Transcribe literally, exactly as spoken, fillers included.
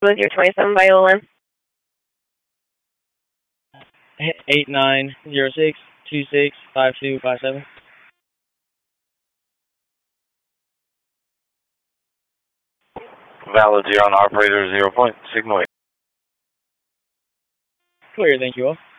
with your twenty-seven Viola. eight nine zero six two six five two five seven. Valid zero on operator zero point, signal eight. Clear, thank you all.